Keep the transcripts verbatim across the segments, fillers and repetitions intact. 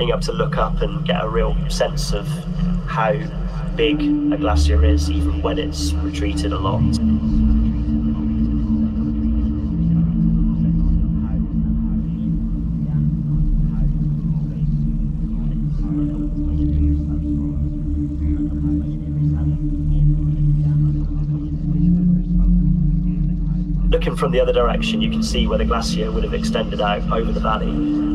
being able to look up and get a real sense of how big a glacier is, even when it's retreated a lot. Looking from the other direction, you can see where the glacier would have extended out over the valley.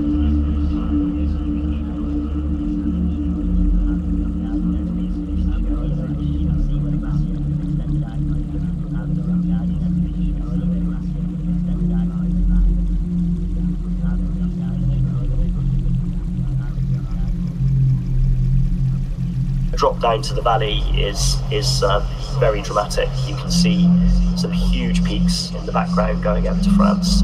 Drop down to the valley is is uh, very dramatic. You can see some huge peaks in the background going over to France.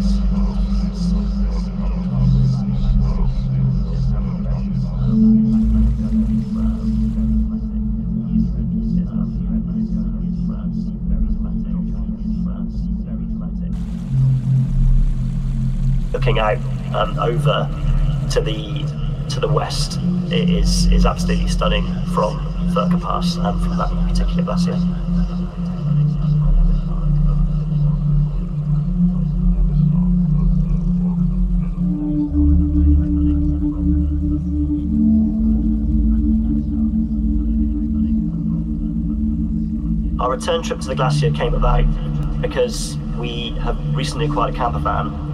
Looking out um, over to the to the west, it is is absolutely stunning from Furka Pass and from that particular glacier. Our return trip to the glacier came about because we have recently acquired a camper van